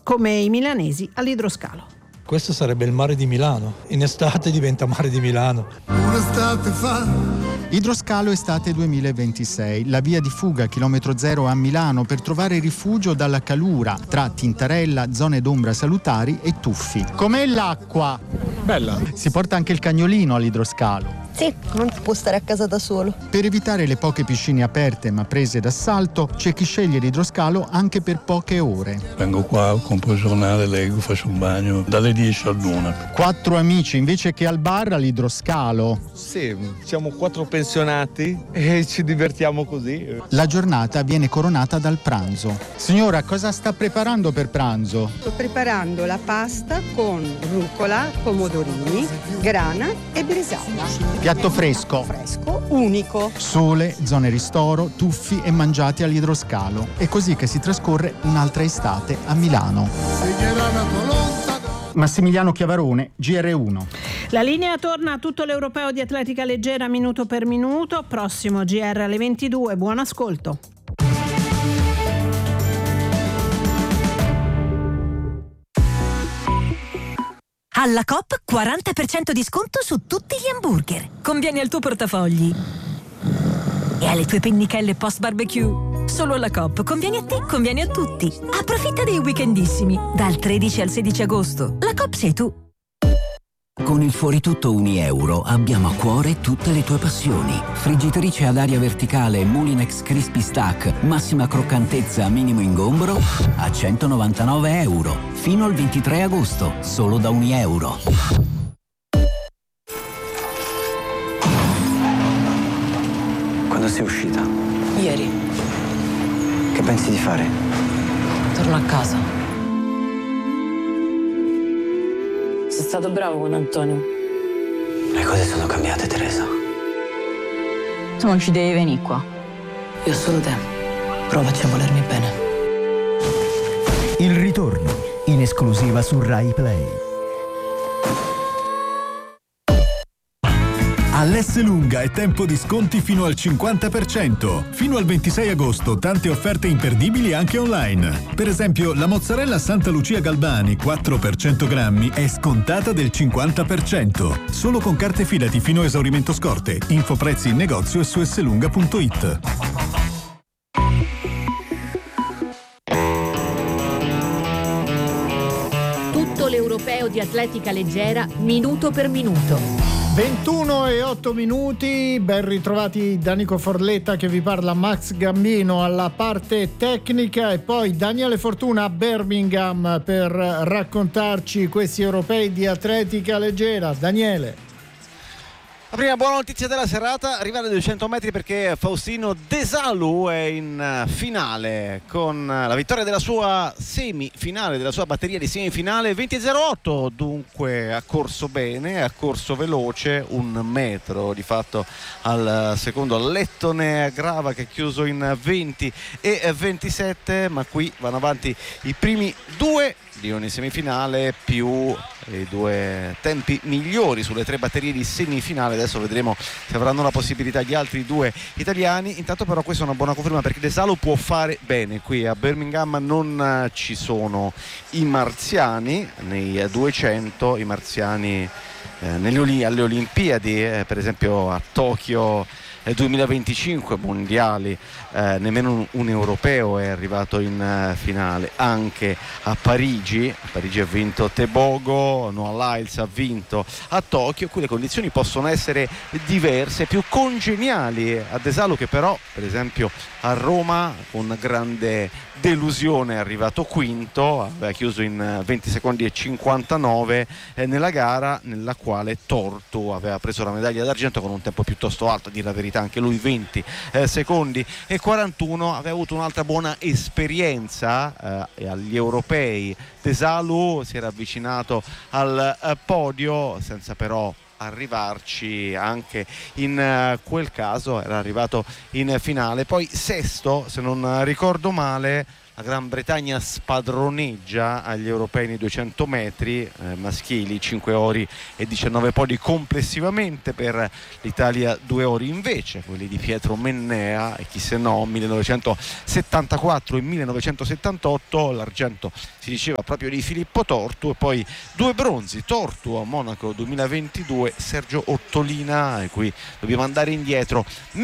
come i milanesi all'idroscalo. Questo sarebbe il mare di Milano. In estate diventa mare di Milano. Un'estate fa. Idroscalo estate 2026, la via di fuga chilometro zero a Milano per trovare rifugio dalla calura tra Tintarella, zone d'ombra salutari e tuffi. Com'è l'acqua? Bella. Si porta anche il cagnolino all'idroscalo. Sì, non può stare a casa da solo. Per evitare le poche piscine aperte ma prese d'assalto, c'è chi sceglie l'idroscalo anche per poche ore. Vengo qua, compro il giornale, leggo, faccio un bagno dalle 10 all'1. 4 amici invece che al bar all'idroscalo. Sì, siamo 4 pensionati e ci divertiamo così. La giornata viene coronata dal pranzo. Signora, cosa sta preparando per pranzo? Sto preparando la pasta con rucola, pomodorini, grana e bresaola. Piatto fresco. Fresco, unico. Sole, zone ristoro, tuffi e mangiati all'idroscalo. È così che si trascorre un'altra estate a Milano. Massimiliano Chiavarone, GR1. La linea torna a tutto l'Europeo di atletica leggera minuto per minuto. Prossimo GR alle 22. Buon ascolto. Alla Coop 40% di sconto su tutti gli hamburger. Conviene al tuo portafogli e alle tue pennichelle post barbecue. Solo alla Coop conviene a te, conviene a tutti. Approfitta dei weekendissimi dal 13 al 16 agosto. La Coop sei tu. Con il Fuori Tutto €1 abbiamo a cuore tutte le tue passioni. Friggitrice ad aria verticale Mulinex Crispy Stack, massima croccantezza, minimo ingombro, a €199. Fino al 23 agosto, solo da €1. Quando sei uscita? Ieri. Che pensi di fare? Torno a casa. Sei stato bravo con Antonio. Le cose sono cambiate, Teresa. Tu non ci devi venire qua. Io ho solo te. Provaci a volermi bene. Il ritorno, in esclusiva su Rai Play. All'Esselunga è tempo di sconti fino al 50%. Fino al 26 agosto tante offerte imperdibili anche online. Per esempio, la mozzarella Santa Lucia Galbani 4 per 100 grammi è scontata del 50%. Solo con carte Fidati fino a esaurimento scorte. Info prezzi in negozio e su esselunga.it. Tutto l'Europeo di atletica leggera minuto per minuto. 21:08, ben ritrovati da Nico Forletta che vi parla, Max Gambino alla parte tecnica e poi Daniele Fortuna a Birmingham per raccontarci questi europei di atletica leggera. Daniele. La prima buona notizia della serata arriva alle 200 metri perché Faustino De Salu è in finale con la vittoria della sua semifinale, della sua batteria di semifinale 20:08, dunque ha corso bene, ha corso veloce, 1 metro di fatto al secondo Lettone Grava che ha chiuso in 20:27, ma qui vanno avanti i primi due di ogni semifinale più i 2 tempi migliori sulle 3 batterie di semifinale. Adesso vedremo se avranno la possibilità gli altri 2 italiani. Intanto però questa è una buona conferma perché De Salu può fare bene. Qui a Birmingham non ci sono i marziani nei 200, i marziani alle Olimpiadi, per esempio a Tokyo 2025 mondiali, nemmeno un europeo è arrivato in finale. Anche a Parigi ha vinto Tebogo, Noah Lyles ha vinto a Tokyo. Qui le condizioni possono essere diverse, più congeniali a De Salu, che però per esempio a Roma con grande delusione è arrivato quinto, aveva chiuso in 20 secondi e 59 nella gara nella quale Tortu aveva preso la medaglia d'argento con un tempo piuttosto alto, a dire la verità anche lui 20 secondi e 41. Aveva avuto un'altra buona esperienza agli europei. De Salu si era avvicinato al podio senza però arrivarci, anche in quel caso era arrivato in finale, poi sesto se non ricordo male la Gran Bretagna spadroneggia agli europei nei 200 metri maschili, 5 ori e 19 podi complessivamente, per l'Italia 2 ori invece, quelli di Pietro Mennea e chi se no 1974 e 1978, l'argento si diceva proprio di Filippo Tortu, e poi 2 bronzi, Tortu a Monaco 2022, Sergio Ottolina, e qui dobbiamo andare indietro,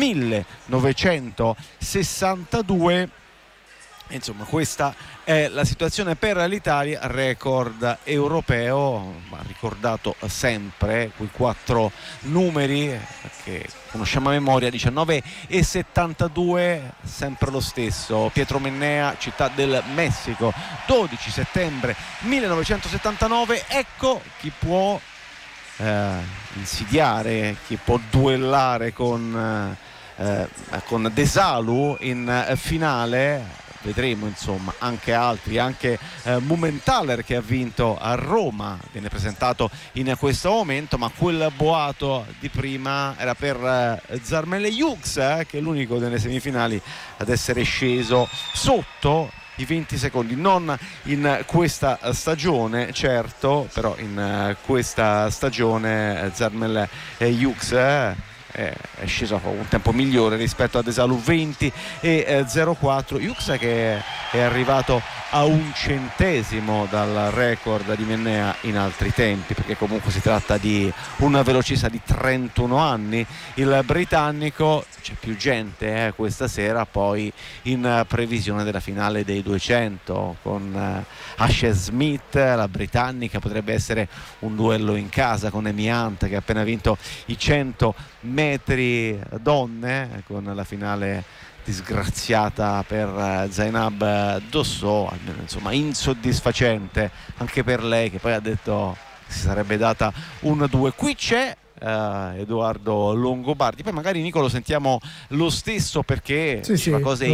1962. Insomma, questa è la situazione per l'Italia, record europeo, ma ricordato sempre quei 4 numeri che conosciamo a memoria, 19 e 72, sempre lo stesso. Pietro Mennea, Città del Messico, 12 settembre 1979. Ecco chi può insidiare, chi può duellare con Desalu in finale. Vedremo insomma anche altri, anche Mumenthaler che ha vinto a Roma viene presentato in questo momento, ma quel boato di prima era per Zarmele Hughes, che è l'unico nelle semifinali ad essere sceso sotto i 20 secondi, non in questa stagione certo, però in questa stagione Zarmele Hughes è sceso a un tempo migliore rispetto a Desalu, 20 e 04. Hughes che è arrivato a 1 centesimo dal record di Mennea in altri tempi, perché comunque si tratta di un velocista di 31 anni, il britannico. C'è più gente questa sera poi in previsione della finale dei 200 con Ashley Smith, la britannica. Potrebbe essere un duello in casa con Amy Hunt, che ha appena vinto i 100 metri donne, con la finale disgraziata per Zainab Dossou, almeno insomma insoddisfacente anche per lei, che poi ha detto che si sarebbe data un 2. Qui c'è Edoardo Longobardi, poi magari Nico lo sentiamo lo stesso, perché diceva cose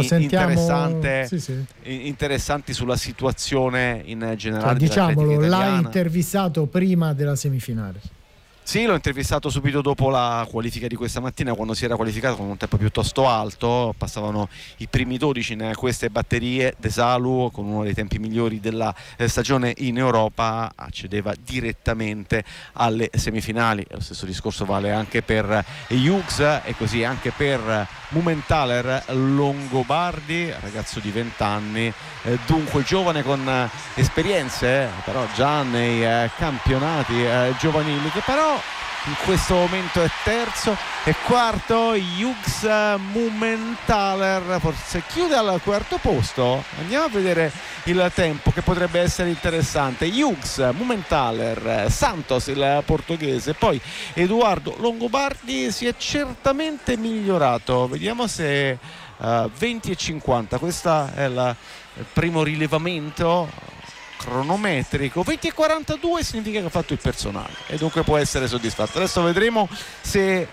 interessanti sulla situazione in generale, diciamolo, l'ha intervistato prima della semifinale. Sì, l'ho intervistato subito dopo la qualifica di questa mattina, quando si era qualificato con un tempo piuttosto alto. Passavano i primi 12 in queste batterie. Desalu, con uno dei tempi migliori della stagione in Europa, accedeva direttamente alle semifinali. Lo stesso discorso vale anche per Hughes e così anche per Mumenthaler. Longobardi, ragazzo di 20 anni, dunque giovane, con esperienze però già nei campionati giovanili, che però in questo momento è terzo e quarto. Hughes, Mumenthaler forse chiude al quarto posto. Andiamo a vedere il tempo, che potrebbe essere interessante. Hughes, Mumenthaler, Santos il portoghese, poi Edoardo Longobardi si è certamente migliorato. Vediamo se 20 e 50, questo è il primo rilevamento cronometrico. 20 e 42 significa che ha fatto il personale e dunque può essere soddisfatto. Adesso vedremo se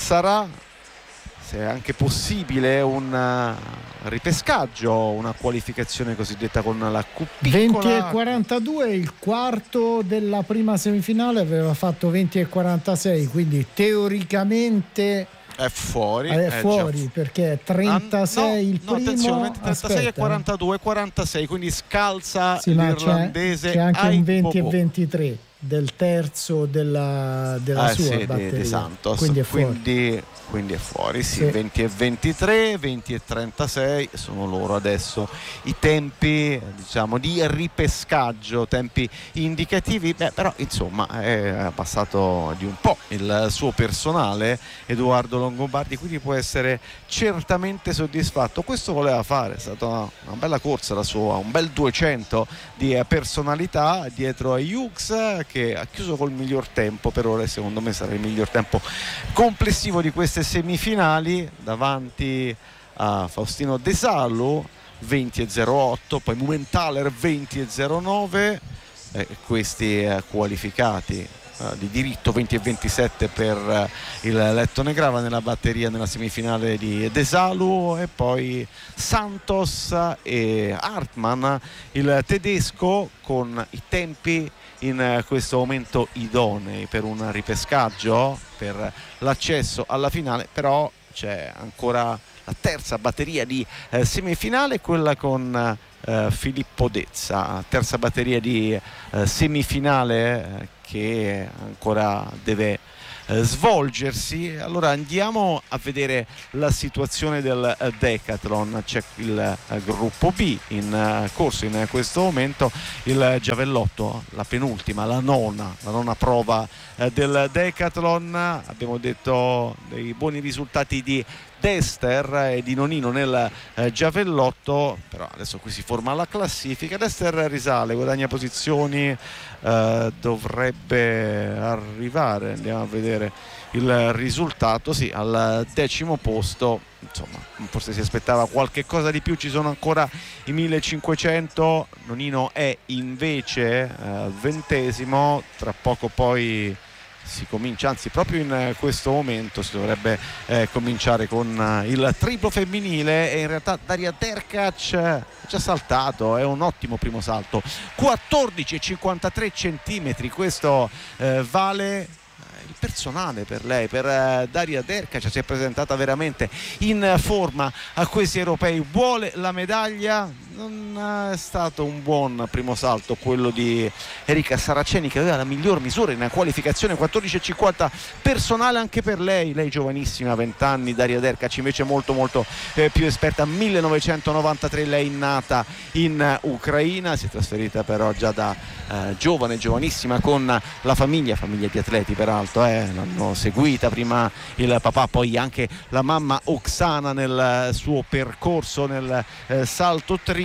è anche possibile un ripescaggio, una qualificazione cosiddetta con la Q piccola. 20 e 42, il quarto della prima semifinale aveva fatto 20 e 46, quindi teoricamente è fuori, perché è 36 il primo. Attenzione, 36 e 42 46, quindi scalza sì, l'irlandese. C'è anche un 20 e 23 del terzo della sua batteria di Santos, quindi è fuori. Quindi è fuori, sì. 20 e 23, 20 e 36 sono loro adesso i tempi, diciamo, di ripescaggio, tempi indicativi. Però insomma è passato di un po' il suo personale Edoardo Longobardi, quindi può essere certamente soddisfatto. Questo voleva fare, è stata una bella corsa la sua, un bel 200 di personalità dietro a Hughes, che ha chiuso col miglior tempo per ora e secondo me sarà il miglior tempo complessivo di queste semifinali, davanti a Faustino Desalu 20 e 08, poi Mumenthaler 20 e 09, questi qualificati di diritto 20 e 27 per il Lettone Grava nella batteria nella semifinale di Desalu, e poi Santos e Hartmann, il tedesco, con i tempi in questo momento idonei per un ripescaggio, per l'accesso alla finale. Però c'è ancora la terza batteria di semifinale, quella con Filippo Dezza, terza batteria di semifinale che ancora deve svolgersi. Allora andiamo a vedere la situazione del decathlon. C'è il gruppo B in corso in questo momento, il giavellotto, la penultima, la nona prova del decathlon. Abbiamo detto dei buoni risultati di Dester e di Nonino nel giavellotto, però adesso qui si forma la classifica. Dester risale, guadagna posizioni, dovrebbe arrivare, andiamo a vedere il risultato, sì, al 10° posto. Insomma, forse si aspettava qualche cosa di più. Ci sono ancora i 1500, Nonino è invece al 20°, tra poco poi si comincia, anzi proprio in questo momento si dovrebbe cominciare con il triplo femminile, e in realtà Daria Derkac ha già saltato, è un ottimo primo salto, 14,53 centimetri, questo vale il personale per lei, per Daria Derkac. Si è presentata veramente in forma a questi europei, vuole la medaglia. Non è stato un buon primo salto quello di Erika Saraceni, che aveva la miglior misura in qualificazione, 14,50 personale anche per lei giovanissima, 20 anni. Daria Derkac invece molto più esperta, 1993, lei nata in Ucraina, si è trasferita però già da giovanissima con la famiglia di atleti, peraltro l'hanno seguita prima il papà, poi anche la mamma Oksana nel suo percorso nel salto triplo,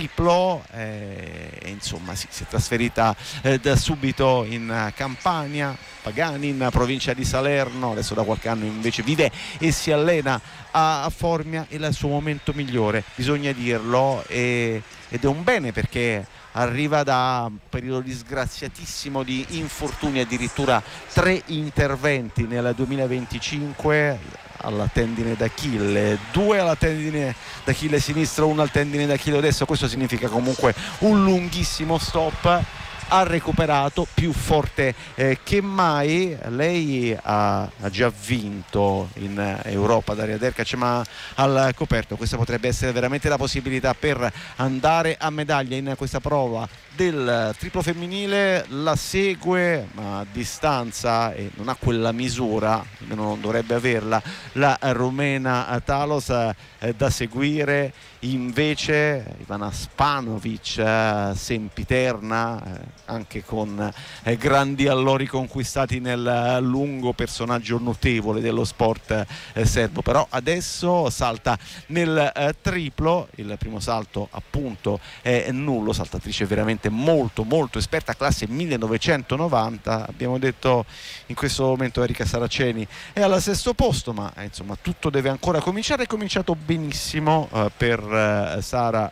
insomma si è trasferita da subito in Campania, Pagani, in provincia di Salerno. Adesso da qualche anno invece vive e si allena a Formia. È il suo momento migliore, bisogna dirlo, ed è un bene, perché arriva da un periodo disgraziatissimo di infortuni, addirittura 3 interventi nel 2025 alla tendine d'Achille, 2 alla tendine d'Achille sinistro, 1 al tendine d'Achille destro. Questo significa comunque un lunghissimo stop. Ha recuperato più forte che mai. Lei ha già vinto in Europa, Daria Derkac, ma al coperto questa potrebbe essere veramente la possibilità per andare a medaglia in questa prova del triplo femminile. La segue ma a distanza, e non ha quella misura, almeno non dovrebbe averla, la rumena Talos. Da seguire invece Ivana Spanovic, sempiterna, anche con grandi allori conquistati nel lungo, personaggio notevole dello sport serbo. Però adesso salta nel triplo, il primo salto appunto è nullo, saltatrice veramente molto esperta, classe 1990. Abbiamo detto in questo momento Erika Saraceni è al 6° posto, ma insomma tutto deve ancora cominciare. È cominciato benissimo per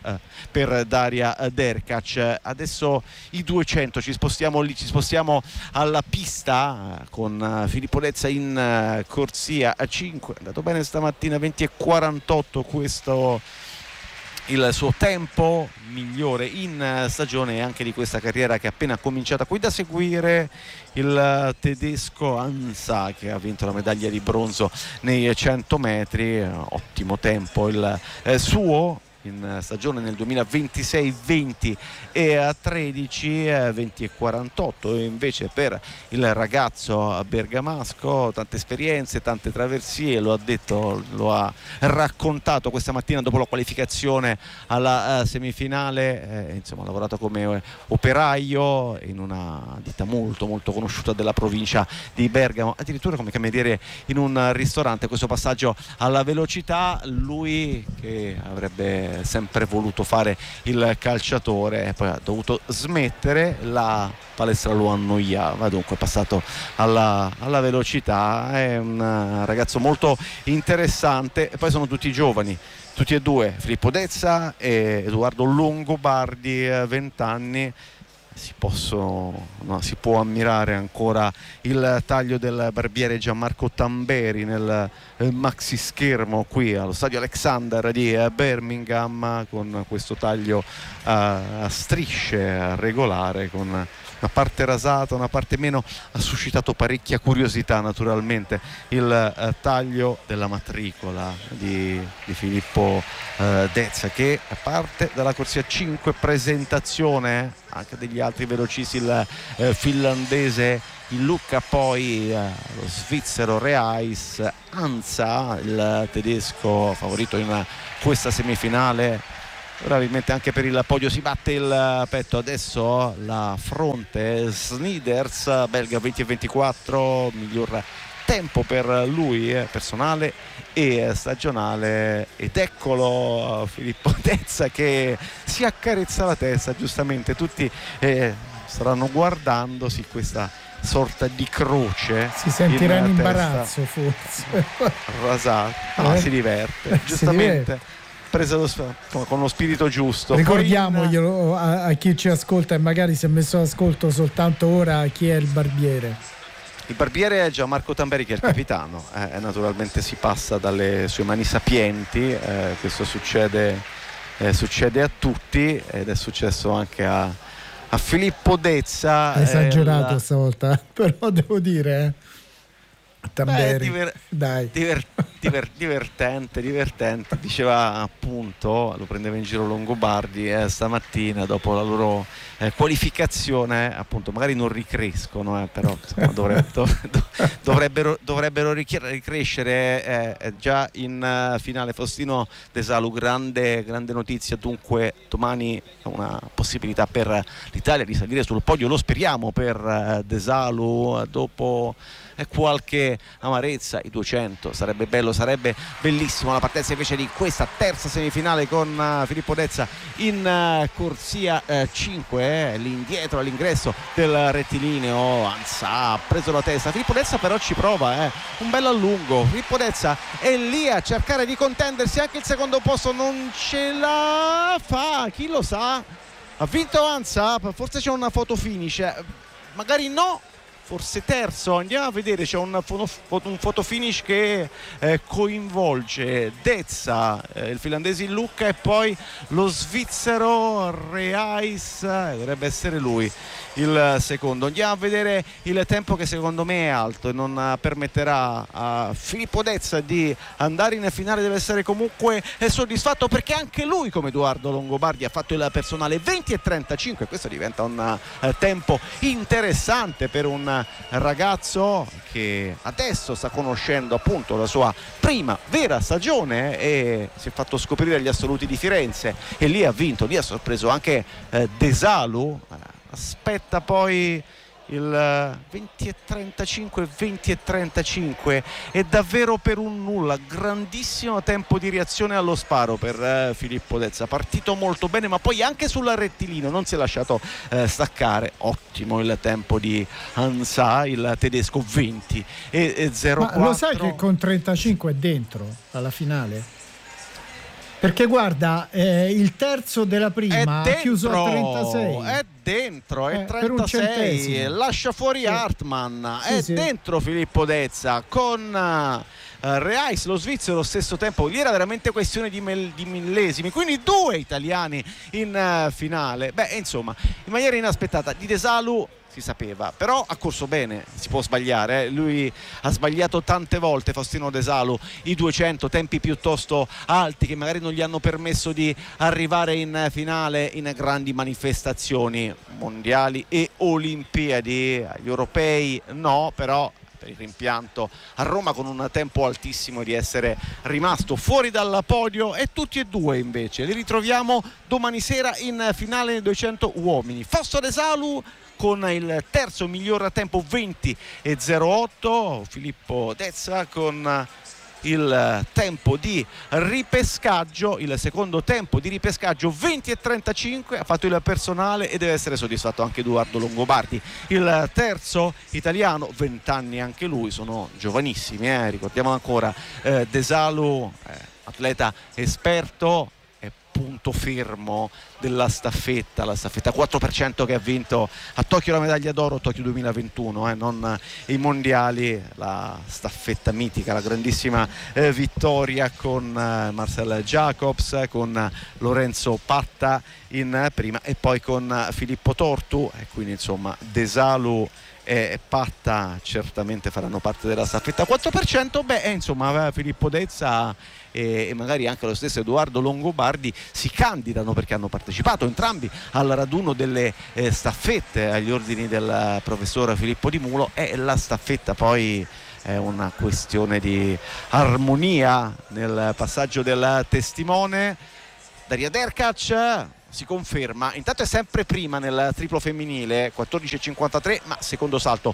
Daria Derkac. Adesso i 200, ci spostiamo alla pista con Filippo Dezza in corsia a 5, è andato bene stamattina, 20,48 questo il suo tempo migliore in stagione, e anche di questa carriera che è appena cominciata. Qui da seguire il tedesco Ansa, che ha vinto la medaglia di bronzo nei 100 metri, ottimo tempo il suo in stagione nel 2026, 20 e 13, 20,48. E invece per il ragazzo bergamasco tante esperienze, tante traversie, lo ha detto, lo ha raccontato questa mattina dopo la qualificazione alla semifinale. Insomma, ha lavorato come operaio in una ditta molto conosciuta della provincia di Bergamo, addirittura come cameriere in un ristorante. Questo passaggio alla velocità, lui che avrebbe sempre voluto fare il calciatore, poi ha dovuto smettere, la palestra lo annoiava, dunque è passato alla velocità. È un ragazzo molto interessante, e poi sono tutti giovani, tutti e due, Filippo Dezza e Edoardo Longobardi, 20 anni. Si può ammirare ancora il taglio del barbiere Gianmarco Tamberi nel maxi schermo qui allo stadio Alexander di Birmingham, con questo taglio a strisce regolare, con una parte rasata, una parte meno, ha suscitato parecchia curiosità naturalmente il taglio della matricola di Filippo Dezza, che parte dalla corsia 5, presentazione anche degli altri velocisti, il finlandese il Lucca, poi lo svizzero Reis, Anza il tedesco favorito in questa semifinale. Probabilmente anche per il podio si batte il petto. Adesso la fronte Snyders, belga, 20:24, miglior tempo per lui, personale e stagionale, ed eccolo Filippo Dezza che si accarezza la testa, giustamente tutti staranno guardandosi questa sorta di croce, si sentirà in imbarazzo forse, rasata, si diverte giustamente, presa con lo spirito giusto. Ricordiamoglielo a chi ci ascolta e magari si è messo all'ascolto soltanto ora, chi è il barbiere. Il barbiere è Gianmarco Tamberi, che è il capitano. Naturalmente si passa dalle sue mani sapienti, questo succede a tutti, ed è successo anche a Filippo Dezza. Ha esagerato stavolta, però devo dire Tamberi, dai. Divertente. Diceva appunto, lo prendeva in giro Longobardi stamattina dopo la loro qualificazione, appunto magari non ricrescono, però insomma, dovrebbero ricrescere già in finale. Faustino De Salu, grande notizia, dunque domani una possibilità per l'Italia di salire sul podio, lo speriamo per De Salu, dopo qualche amarezza. I 200 sarebbe bello, sarebbe bellissimo. La partenza invece di questa terza semifinale con Filippo Dezza in corsia 5, lì indietro all'ingresso del rettilineo. Anza ha preso la testa, Filippo Dezza però ci prova, un bel allungo. Filippo Dezza è lì a cercare di contendersi anche il secondo posto, non ce la fa, chi lo sa. Ha vinto Anza, forse c'è una foto finish, magari no, forse terzo, andiamo a vedere, c'è un foto finish che coinvolge Dezza, il finlandese il Lucca, e poi lo svizzero Reis, dovrebbe essere lui il secondo. Andiamo a vedere il tempo, che secondo me è alto e non permetterà a Filippo Dezza di andare in finale. Deve essere comunque soddisfatto, perché anche lui, come Edoardo Longobardi, ha fatto il personale 20:35. Questo diventa un tempo interessante per un ragazzo che adesso sta conoscendo appunto la sua prima vera stagione e si è fatto scoprire agli assoluti di Firenze, e lì ha vinto, lì ha sorpreso anche De Salu. Aspetta poi il 20:35 è davvero per un nulla. Grandissimo tempo di reazione allo sparo per Filippo Dezza, partito molto bene, ma poi anche sul rettilineo non si è lasciato staccare. Ottimo il tempo di Anza, il tedesco, 20:04. Ma lo sai che con 35 è dentro alla finale? Perché guarda, il terzo della prima ha chiuso a 36. È dentro, è 36, lascia fuori Hartmann, dentro Filippo Dezza con Reis, lo svizzero, lo stesso tempo. Lì era veramente questione di millesimi, quindi 2 italiani in finale. Insomma, in maniera inaspettata. Di De Salu si sapeva, però ha corso bene, si può sbagliare, lui ha sbagliato tante volte, Faustino De Salu, i 200, tempi piuttosto alti che magari non gli hanno permesso di arrivare in finale in grandi manifestazioni mondiali e olimpiadi. Agli europei no, però per il rimpianto a Roma con un tempo altissimo di essere rimasto fuori dal podio. E tutti e due invece li ritroviamo domani sera in finale nei 200 uomini. Fausto De Salu con il terzo miglior tempo 20:08, Filippo Dezza con il tempo di ripescaggio, il secondo tempo di ripescaggio 20:35, ha fatto il personale e deve essere soddisfatto anche Edoardo Longobardi, il terzo italiano, 20 anni anche lui, sono giovanissimi, ricordiamo ancora. De Salu, atleta esperto, punto fermo della staffetta, la staffetta 4% che ha vinto a Tokyo la medaglia d'oro, Tokyo 2021, non i mondiali, la staffetta mitica, la grandissima vittoria con Marcel Jacobs, con Lorenzo Patta in prima e poi con Filippo Tortu, e quindi insomma Desalu e Patta certamente faranno parte della staffetta 4%. Insomma Filippo Dezza e magari anche lo stesso Edoardo Longobardi si candidano, perché hanno partecipato entrambi al raduno delle staffette agli ordini del professor Filippo Di Mulo, e la staffetta poi è una questione di armonia nel passaggio del testimone. Daria Derkac si conferma, intanto è sempre prima nel triplo femminile, 14,53, ma secondo salto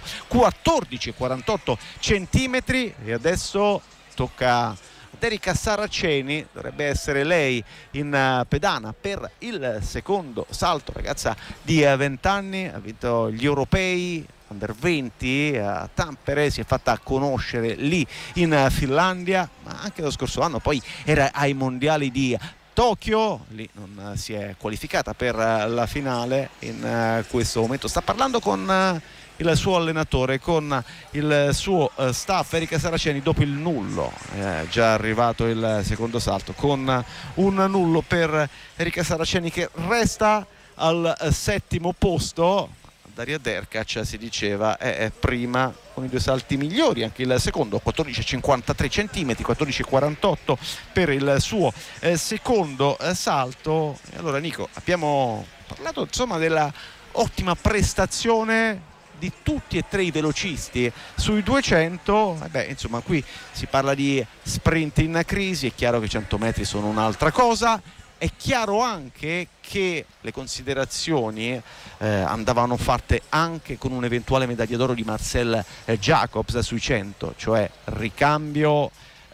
14,48 centimetri, e adesso tocca a Erika Saraceni, dovrebbe essere lei in pedana per il secondo salto, ragazza di 20 anni, ha vinto gli europei Under 20 a Tampere, si è fatta conoscere lì in Finlandia, ma anche lo scorso anno poi era ai mondiali di Tokyo, lì non si è qualificata per la finale. In questo momento sta parlando con il suo allenatore, con il suo staff. Erika Saraceni dopo il nullo, è già arrivato il secondo salto con un nullo per Erika Saraceni, che resta al settimo posto. Daria Derkac, si diceva, è prima con i due salti migliori, anche il secondo 14,53 centimetri, 14,48 per il suo secondo salto. E allora Nico, abbiamo parlato insomma della ottima prestazione di tutti e tre i velocisti sui 200. Insomma qui si parla di sprint in crisi, è chiaro che i 100 metri sono un'altra cosa. È chiaro anche che le considerazioni andavano fatte anche con un'eventuale medaglia d'oro di Marcel Jacobs sui 100, cioè ricambio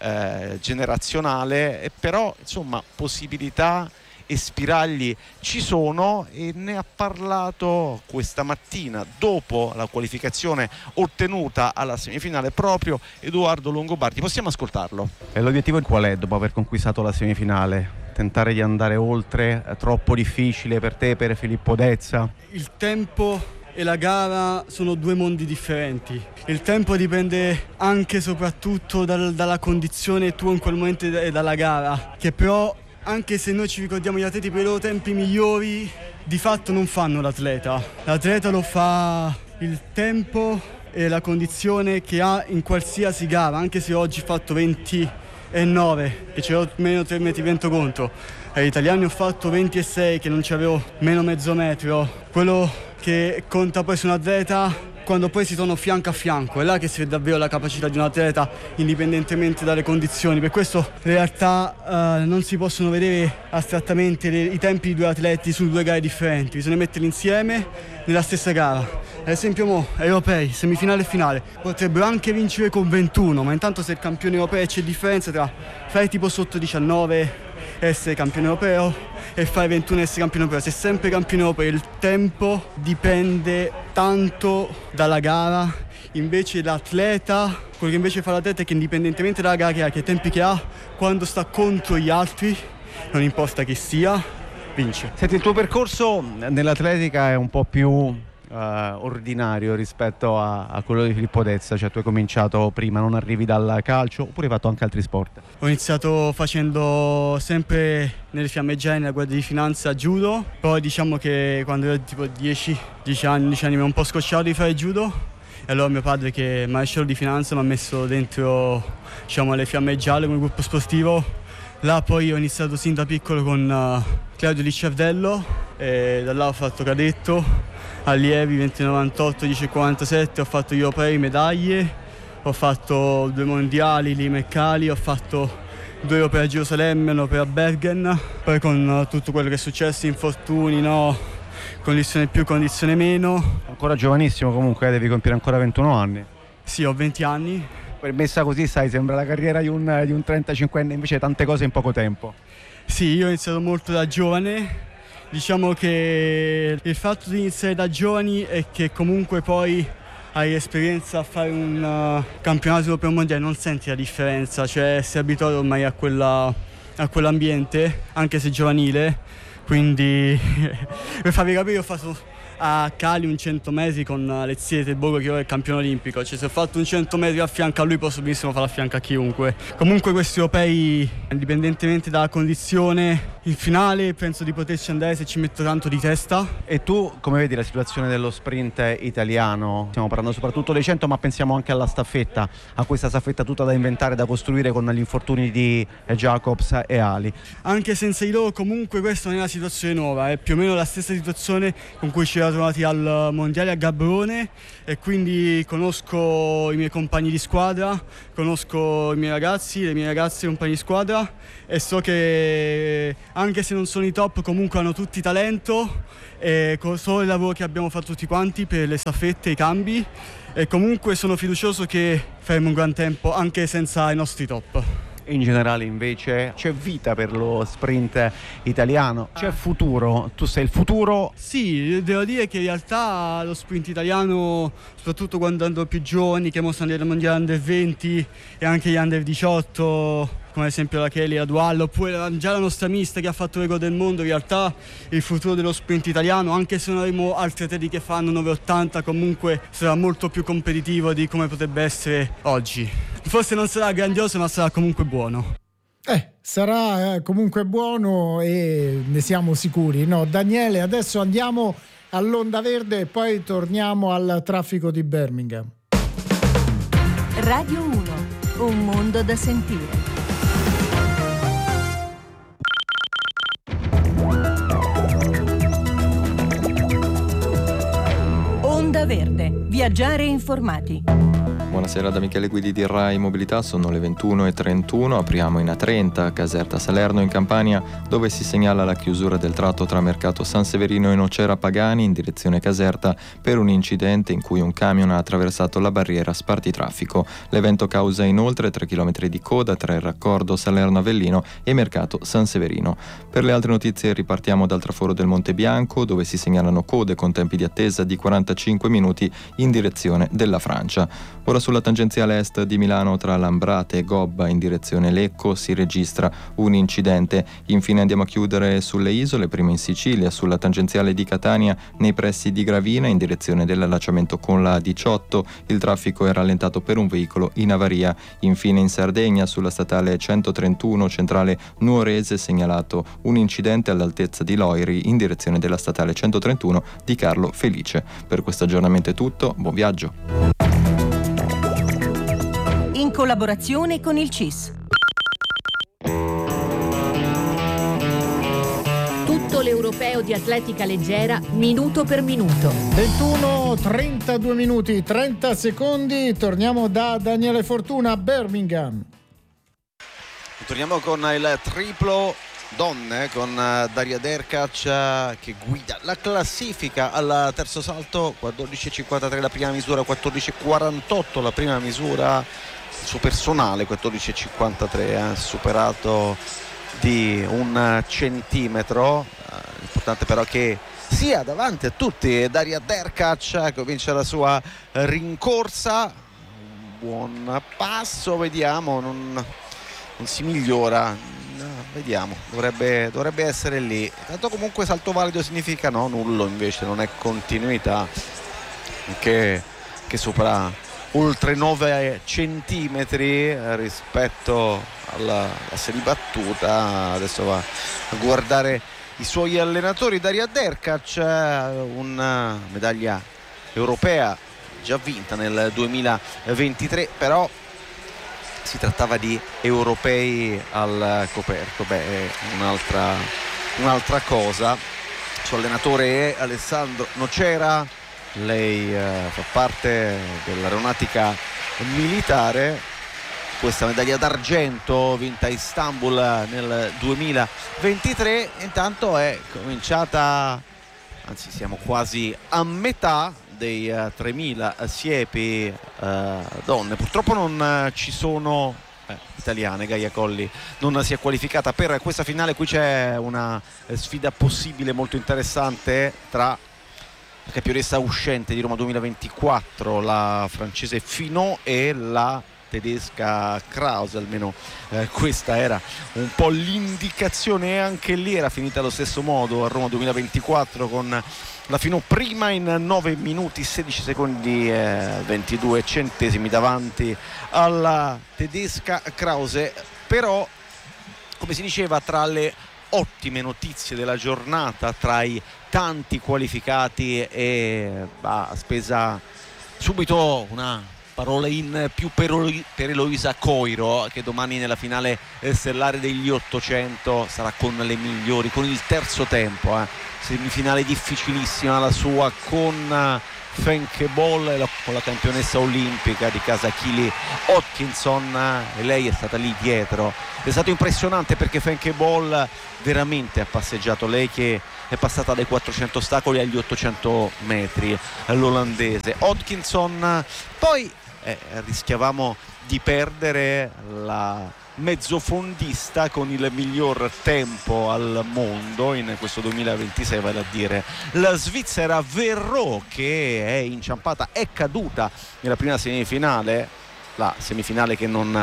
generazionale, però insomma possibilità e spiragli ci sono, e ne ha parlato questa mattina dopo la qualificazione ottenuta alla semifinale proprio Edoardo Longobardi. Possiamo ascoltarlo? E l'obiettivo qual è dopo aver conquistato la semifinale? Tentare di andare oltre? È troppo difficile per te, per Filippo Dezza? Il tempo e la gara sono due mondi differenti. Il tempo dipende anche e soprattutto dalla condizione tua in quel momento e dalla gara, che però, anche se noi ci ricordiamo gli atleti per i loro tempi migliori, di fatto non fanno l'atleta. L'atleta lo fa il tempo e la condizione che ha in qualsiasi gara, anche se oggi ho fatto 20,9 che c'ero meno 3 metri vento contro. Agli italiani ho fatto 20,6 che non c'avevo meno mezzo metro. Quello che conta poi su un atleta, quando poi si sono fianco a fianco, è là che si vede davvero la capacità di un atleta, indipendentemente dalle condizioni. Per questo in realtà non si possono vedere astrattamente i tempi di due atleti su due gare differenti, bisogna metterli insieme nella stessa gara. Ad esempio europei, semifinale e finale, potrebbero anche vincere con 21, ma intanto se il campione europeo c'è differenza tra fare tipo sotto 19 essere campione europeo e fare 21 essere campione europeo. Se sempre campione europeo, il tempo dipende tanto dalla gara, invece l'atleta, quello che invece fa l'atleta è che indipendentemente dalla gara che tempi che ha, quando sta contro gli altri, non importa che sia, vince. Senti, il tuo percorso nell'atletica è un po' più ordinario rispetto a quello di Filippo Dezza, cioè tu hai cominciato prima, non arrivi dal calcio, oppure hai fatto anche altri sport? Ho iniziato facendo sempre nelle fiammeggiare, nella Guardia di Finanza, judo, poi diciamo che quando ero tipo 10 anni mi ero un po' scocciato di fare judo, e allora mio padre, che è maresciallo di finanza, mi ha messo dentro, diciamo, le fiamme gialle come gruppo sportivo. Là poi ho iniziato sin da piccolo con Claudio Licciardello, e da là ho fatto cadetto, allievi 20,98, 10,47, ho fatto gli europei, medaglie, ho fatto 2 mondiali lì Meccali, ho fatto 2 europei a Gerusalemme, 1 europeo a Bergen, poi con tutto quello che è successo, infortuni, no, condizione più, condizione meno. Ancora giovanissimo comunque, devi compiere ancora 21 anni. Sì, ho 20 anni. Messa così, sai, sembra la carriera di un 35enne, invece tante cose in poco tempo. Sì, io ho iniziato molto da giovane. Diciamo che il fatto di iniziare da giovani è che comunque poi hai esperienza a fare un campionato europeo mondiale, non senti la differenza, cioè sei abituato ormai a quell'ambiente, anche se giovanile. quindi per farvi capire ho fatto a Cali un 100 metri con Alexei Tebogo, che ora è il campione olimpico, cioè se ho fatto un 100 metri a fianco a lui posso benissimo farlo a fianco a chiunque. Comunque questi europei, indipendentemente dalla condizione, in finale penso di poterci andare se ci metto tanto di testa. E tu come vedi la situazione dello sprint italiano? Stiamo parlando soprattutto dei 100, ma pensiamo anche alla staffetta, a questa staffetta tutta da inventare, da costruire con gli infortuni di Jacobs e Ali. Anche senza di loro comunque questa non è una situazione nuova, è più o meno la stessa situazione con cui ci eravamo trovati al mondiale a Gaborone, e quindi conosco i miei compagni di squadra, conosco i miei ragazzi, le mie ragazze, i compagni di squadra, e so che anche se non sono i top comunque hanno tutti talento, e solo il lavoro che abbiamo fatto tutti quanti per le staffette, i cambi, e comunque sono fiducioso che faremo un gran tempo anche senza i nostri top. In generale invece c'è vita per lo sprint italiano, c'è futuro, tu sei il futuro? Sì, devo dire che in realtà lo sprint italiano, soprattutto quando andano più giovani, che mostrano il mondiale under 20 e anche gli under 18, come ad esempio la Kelly, la Duallo, oppure già la nostra mista che ha fatto il record del mondo, in realtà il futuro dello sprint italiano, anche se non avremo altri atleti che fanno 9,80, comunque sarà molto più competitivo di come potrebbe essere oggi. Forse non sarà grandioso, ma sarà comunque buono. Sarà comunque buono e ne siamo sicuri, no? Daniele, adesso andiamo all'Onda Verde e poi torniamo al traffico di Birmingham. Radio 1, un mondo da sentire. Onda Verde, viaggiare informati. Buonasera da Michele Guidi di Rai Mobilità, sono le 21:31, apriamo in A30, Caserta Salerno in Campania, dove si segnala la chiusura del tratto tra Mercato San Severino e Nocera Pagani in direzione Caserta per un incidente in cui un camion ha attraversato la barriera spartitraffico. L'evento causa inoltre 3 km di coda tra il raccordo Salerno Avellino e Mercato San Severino. Per le altre notizie ripartiamo dal traforo del Monte Bianco, dove si segnalano code con tempi di attesa di 45 minuti in direzione della Francia. Ora sulla tangenziale est di Milano tra Lambrate e Gobba in direzione Lecco si registra un incidente. Infine andiamo a chiudere sulle isole, prima in Sicilia, sulla tangenziale di Catania nei pressi di Gravina in direzione dell'allacciamento con la A18. Il traffico è rallentato per un veicolo in avaria. Infine in Sardegna sulla statale 131 centrale Nuorese segnalato un incidente all'altezza di Loiri in direzione della statale 131 di Carlo Felice. Per questo aggiornamento è tutto, buon viaggio. In collaborazione con il CIS. Tutto l'Europeo di atletica leggera, minuto per minuto. 21:32 minuti, 30 secondi. Torniamo da Daniele Fortuna a Birmingham. Torniamo con il triplo donne, con Daria Derkac che guida la classifica al terzo salto, 14,53 la prima misura, 14,48 la prima misura, il suo personale 14,53, superato di un centimetro. L'importante però che sia davanti a tutti Daria Derkac, che vince la sua rincorsa. Buon passo, vediamo, non si migliora, vediamo, dovrebbe essere lì. Tanto comunque salto valido significa no, nullo invece, non è continuità, che supera oltre 9 centimetri rispetto alla serie battuta. Adesso va a guardare i suoi allenatori. Daria Derkac, una medaglia europea già vinta nel 2023, però si trattava di europei al coperto. È un'altra cosa. Il suo allenatore è Alessandro Nocera, lei fa parte dell'aeronautica militare. Questa medaglia d'argento vinta a Istanbul nel 2023. Intanto è cominciata, anzi siamo quasi a metà dei 3.000 siepi donne. Purtroppo non ci sono italiane. Gaia Colli non si è qualificata per questa finale. Qui c'è una sfida possibile molto interessante tra la campionessa uscente di Roma 2024, la francese Finot, e la tedesca Krause, almeno questa era un po' l'indicazione, e anche lì era finita allo stesso modo a Roma 2024 con la prima in 9 minuti 16 secondi 22 centesimi davanti alla tedesca Krause. Però, come si diceva, tra le ottime notizie della giornata, tra i tanti qualificati, e spesa subito una parola in più per Eloisa Coiro, che domani nella finale stellare degli 800 sarà con le migliori, con il terzo tempo, semifinale difficilissima la sua con Fenke Bol, con la campionessa olimpica di casa Kili Hodgkinson, e lei è stata lì dietro. È stato impressionante perché Fenke Bol veramente ha passeggiato, lei che è passata dai 400 ostacoli agli 800 metri, l'olandese. Hodgkinson, poi rischiavamo di perdere la mezzofondista con il miglior tempo al mondo in questo 2026, vale a dire la svizzera Verreaux, che è inciampata, è caduta nella prima semifinale, la semifinale che non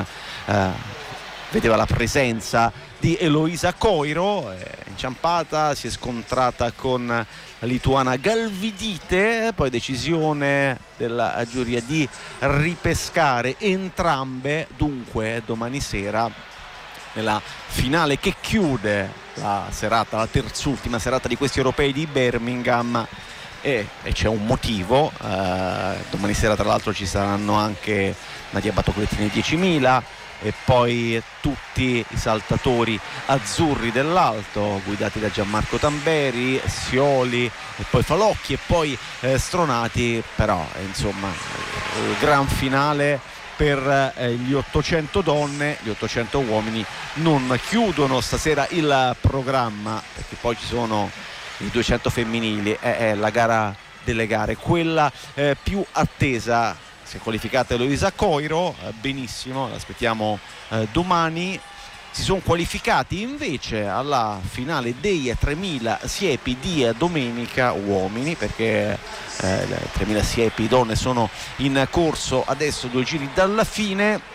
vedeva la presenza di Eloisa Coiro. È inciampata, si è scontrata con la lituana Galvidite, poi decisione della giuria di ripescare entrambe. Dunque domani sera, nella finale che chiude la serata, la terzultima serata di questi europei di Birmingham, e c'è un motivo, domani sera tra l'altro ci saranno anche Nadia Battocletti nei 10.000 e poi tutti i saltatori azzurri dell'alto guidati da Gianmarco Tamberi, Scioli e poi Falocchi e poi Stronati. Però insomma il gran finale per gli 800 donne. Gli 800 uomini non chiudono stasera il programma, perché poi ci sono i 200 femminili, è la gara delle gare, quella più attesa. Si è qualificata Eloisa Coiro, benissimo, l'aspettiamo domani. Si sono qualificati invece alla finale dei 3000 siepi di domenica uomini, perché le 3000 siepi donne sono in corso adesso, 2 giri dalla fine.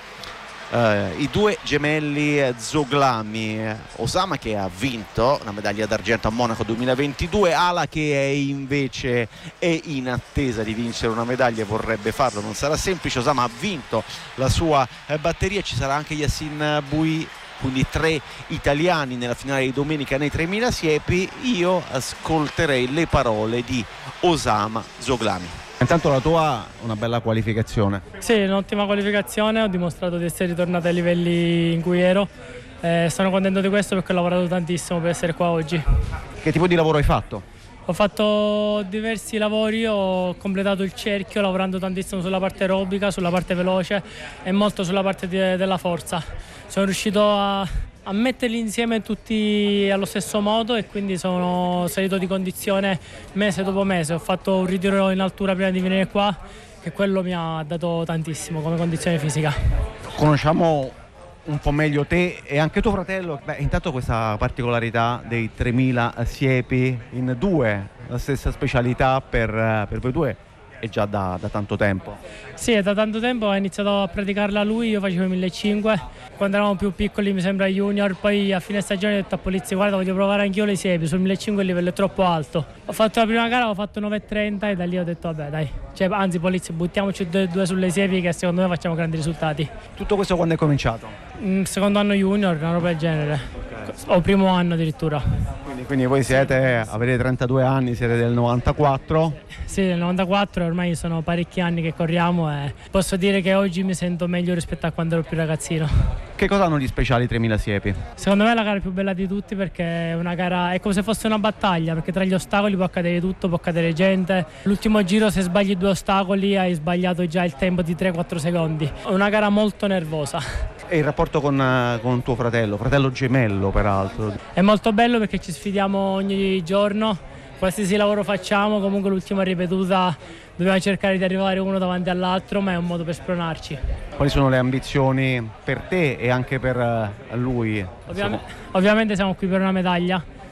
I due gemelli Zoglami, Osama che ha vinto una medaglia d'argento a Monaco 2022, Ala che invece è in attesa di vincere una medaglia, vorrebbe farlo, non sarà semplice. Osama ha vinto la sua batteria, ci sarà anche Yassin Bui, quindi 3 italiani nella finale di domenica nei 3000 siepi. Io ascolterei le parole di Osama Zoglami. Intanto la tua una bella qualificazione. Sì, un'ottima qualificazione, ho dimostrato di essere ritornato ai livelli in cui ero. Sono contento di questo perché ho lavorato tantissimo per essere qua oggi. Che tipo di lavoro hai fatto? Ho fatto diversi lavori, ho completato il cerchio lavorando tantissimo sulla parte aerobica, sulla parte veloce e molto sulla parte della forza. Sono riuscito a metterli insieme tutti allo stesso modo e quindi sono salito di condizione mese dopo mese. Ho fatto un ritiro in altura prima di venire qua, che quello mi ha dato tantissimo come condizione fisica. Conosciamo un po' meglio te e anche tuo fratello. Intanto questa particolarità dei 3000 siepi in 2, la stessa specialità per voi due, è già da tanto tempo. Sì, è da tanto tempo, ha iniziato a praticarla lui, io facevo 1500 quando eravamo più piccoli, mi sembra junior, poi a fine stagione ho detto a Polizzi guarda voglio provare anch'io le siepi, sul 1500 il livello è troppo alto. Ho fatto la prima gara, ho fatto 9.30 e da lì ho detto vabbè dai, anzi Polizzi buttiamoci due sulle siepi che secondo me facciamo grandi risultati. Tutto questo quando è cominciato? Secondo anno junior, una roba del genere, o primo anno addirittura. Quindi voi avete 32 anni, siete del 94? Sì, del 94, ormai sono parecchi anni che corriamo e posso dire che oggi mi sento meglio rispetto a quando ero più ragazzino. Che cosa hanno di speciali i 3000 siepi? Secondo me è la gara più bella di tutti perché è una gara, è come se fosse una battaglia, perché tra gli ostacoli può accadere tutto, può accadere gente. L'ultimo giro se sbagli 2 ostacoli hai sbagliato già il tempo di 3-4 secondi. È una gara molto nervosa. E il rapporto con tuo fratello gemello peraltro? È molto bello perché ci sfidiamo ogni giorno, qualsiasi lavoro facciamo, comunque l'ultima ripetuta dobbiamo cercare di arrivare uno davanti all'altro, ma è un modo per spronarci. Quali sono le ambizioni per te e anche per lui? Ovviamente siamo qui per una medaglia,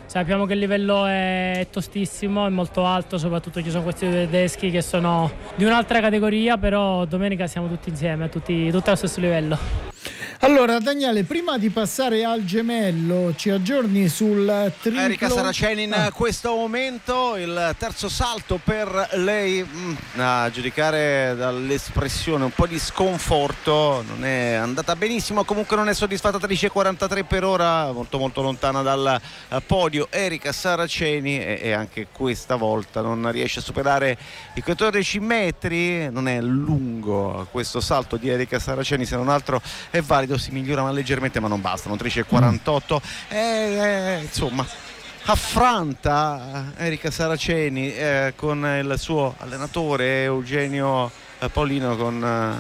Sappiamo che il livello è tostissimo, è molto alto, soprattutto ci sono questi due tedeschi che sono di un'altra categoria, però domenica siamo tutti insieme, tutti allo stesso livello. Allora Daniele, prima di passare al gemello, ci aggiorni sul triplo. Erika Saraceni in questo momento, il terzo salto per lei, a giudicare dall'espressione un po' di sconforto, non è andata benissimo, comunque non è soddisfatta. 13,43 per ora, molto molto lontana dal podio Erika Saraceni, e anche questa volta non riesce a superare i 14 metri. Non è lungo questo salto di Erika Saraceni, se non altro è valido, si migliora leggermente ma non bastano. 13,48 insomma affronta Erika Saraceni con il suo allenatore Eugenio Paolino con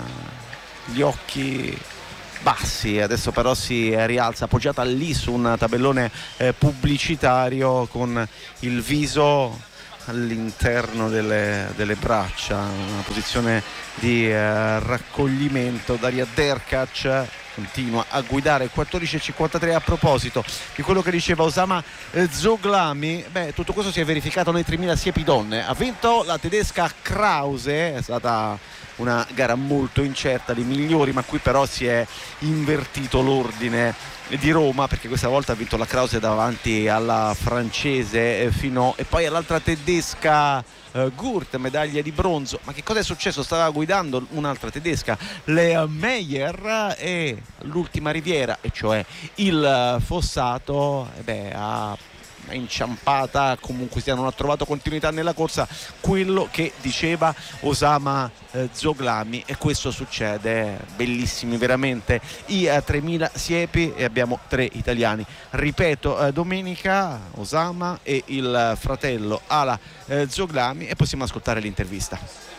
gli occhi bassi. Adesso però si rialza appoggiata lì su un tabellone pubblicitario con il viso all'interno delle braccia, una posizione di raccoglimento. Daria Derkac continua a guidare. 14,53. A proposito di quello che diceva Osama Zoglami, tutto questo si è verificato nei 3000 siepi donne. Ha vinto la tedesca Krause, è stata una gara molto incerta, dei migliori, ma qui però si è invertito l'ordine di Roma, perché questa volta ha vinto la Krause davanti alla francese Finot e poi all'altra tedesca Gurt, medaglia di bronzo. Ma che cosa è successo? Stava guidando un'altra tedesca, Lea Meyer, e l'ultima riviera, e cioè il Fossato, ha inciampata, comunque non ha trovato continuità nella corsa, quello che diceva Osama Zoglami, e questo succede. Bellissimi veramente i 3000 siepi, e abbiamo 3 italiani, ripeto, domenica Osama e il fratello Ala Zoglami, e possiamo ascoltare l'intervista.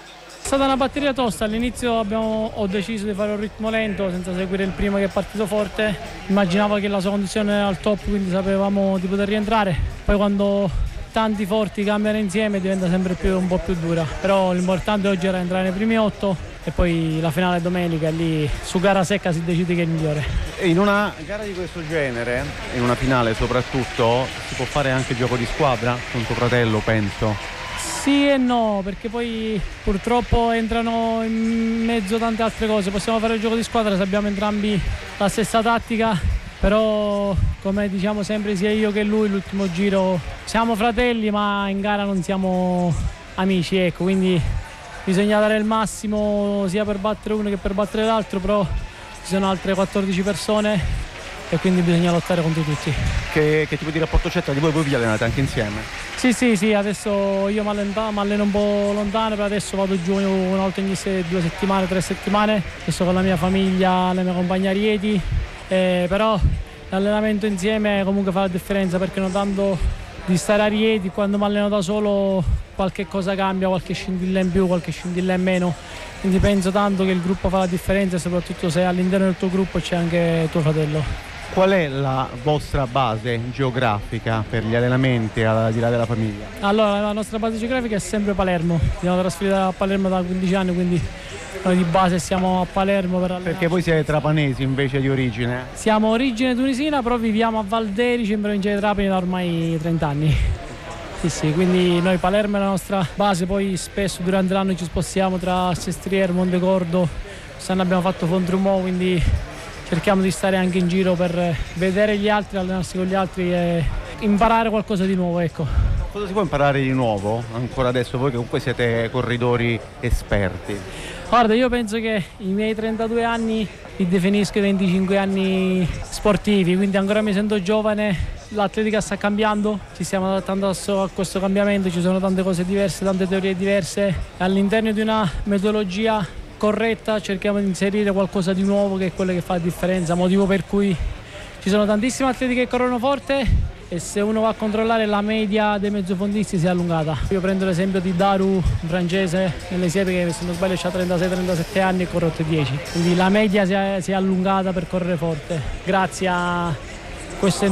È stata una batteria tosta, all'inizio ho deciso di fare un ritmo lento senza seguire il primo che è partito forte, immaginavo che la sua condizione era al top, quindi sapevamo di poter rientrare. Poi quando tanti forti cambiano insieme diventa sempre un po' più dura, però l'importante oggi era entrare nei primi 8 e poi la finale domenica, lì su gara secca si decide che è il migliore. E in una gara di questo genere, in una finale soprattutto, si può fare anche gioco di squadra con tuo fratello, penso? Sì e no, perché poi purtroppo entrano in mezzo tante altre cose. Possiamo fare il gioco di squadra se abbiamo entrambi la stessa tattica, però come diciamo sempre sia io che lui l'ultimo giro siamo fratelli, ma in gara non siamo amici, ecco, quindi bisogna dare il massimo sia per battere uno che per battere l'altro, però ci sono altre 14 persone e quindi bisogna lottare contro tutti. Che tipo di rapporto c'è tra di voi? Voi vi allenate anche insieme? Sì, adesso io mi alleno un po' lontano, però adesso vado giù una volta ogni 2 settimane, 3 settimane, adesso con la mia famiglia, la mia compagna Rieti, però l'allenamento insieme comunque fa la differenza, perché notando di stare a Rieti, quando mi alleno da solo qualche cosa cambia, qualche scintilla in più, qualche scintilla in meno, quindi penso tanto che il gruppo fa la differenza, soprattutto se all'interno del tuo gruppo c'è anche tuo fratello. Qual è la vostra base geografica per gli allenamenti al di là della famiglia? Allora, la nostra base geografica è sempre Palermo. Siamo trasferiti a Palermo da 15 anni, quindi noi di base siamo a Palermo per allenarci. Perché voi siete trapanesi invece di origine? Siamo origine tunisina, però viviamo a Valderici, in provincia di Trapani, da ormai 30 anni. Sì, quindi noi Palermo è la nostra base, poi spesso durante l'anno ci spostiamo tra Sestriere, Montecordo. Quest'anno abbiamo fatto Fondrumò, quindi cerchiamo di stare anche in giro per vedere gli altri, allenarsi con gli altri e imparare qualcosa di nuovo, ecco. Cosa si può imparare di nuovo ancora adesso, voi che comunque siete corridori esperti? Guarda, io penso che i miei 32 anni li definisco i 25 anni sportivi, quindi ancora mi sento giovane, l'atletica sta cambiando, ci stiamo adattando a questo cambiamento, ci sono tante cose diverse, tante teorie diverse, all'interno di una metodologia corretta cerchiamo di inserire qualcosa di nuovo, che è quello che fa la differenza, motivo per cui ci sono tantissimi atleti che corrono forte e se uno va a controllare la media dei mezzofondisti si è allungata. Io prendo l'esempio di Daru, un francese nelle siepi che se non sbaglio ha 36-37 anni e corre 8,10, quindi la media si è allungata per correre forte grazie a queste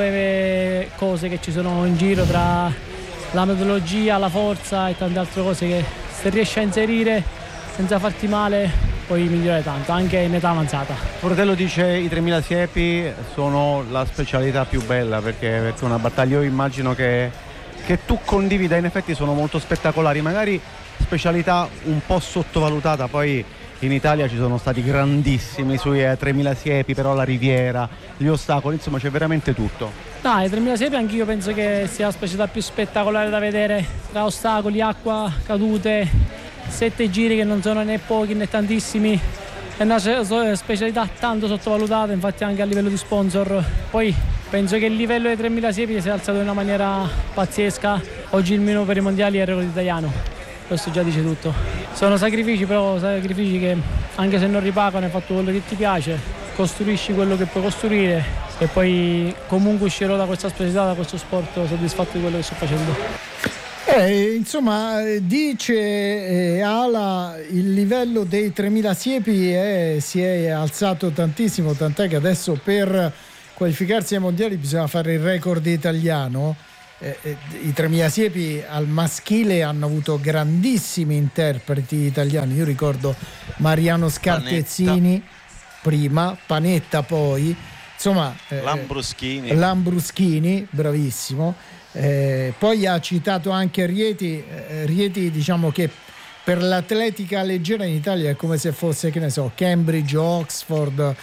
nuove cose che ci sono in giro, tra la metodologia, la forza e tante altre cose che se riesci a inserire senza farti male puoi migliorare tanto, anche in età avanzata. Fratello dice i 3000 siepi sono la specialità più bella, perché è una battaglia, io immagino che tu condivida, in effetti sono molto spettacolari, magari specialità un po' sottovalutata. Poi in Italia ci sono stati grandissimi sui 3000 siepi, però la riviera, gli ostacoli, insomma c'è veramente tutto. No, i 3000 siepi anch'io penso che sia la specialità più spettacolare da vedere, tra ostacoli, acqua, cadute, 7 giri che non sono né pochi né tantissimi. È una specialità tanto sottovalutata, infatti anche a livello di sponsor. Poi penso che il livello dei 3000 siepi si è alzato in una maniera pazzesca. Oggi il minuto per i mondiali è il record italiano, questo già dice tutto. Sono sacrifici, però sacrifici che anche se non ripagano, hai fatto quello che ti piace, costruisci quello che puoi costruire e poi comunque uscirò da questa specialità, da questo sport, soddisfatto di quello che sto facendo. Insomma, dice Ala, il livello dei 3000 siepi si è alzato tantissimo, tant'è che adesso per qualificarsi ai mondiali bisogna fare il record italiano. I 3000 siepi al maschile hanno avuto grandissimi interpreti italiani. Io ricordo Mariano Scartezzini, Panetta prima, Panetta poi, insomma Lambruschini, bravissimo. Poi ha citato anche Rieti, diciamo che per l'atletica leggera in Italia è come se fosse, che ne so, Cambridge o Oxford,